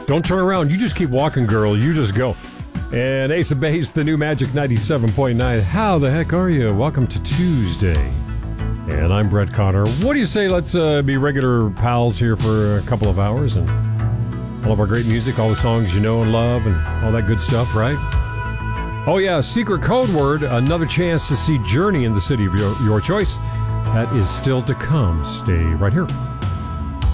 Don't turn around. You just keep walking, girl. You just go. And Ace of Base, the new Magic 97.9. How the heck are you? Welcome to Tuesday. And I'm Brett Connor. What do you say? Let's be regular pals here for a couple of hours and all of our great music, all the songs you know and love, and all that good stuff, right? Oh yeah, secret code word, another chance to see Journey in the city of your choice. That is still to come. Stay right here.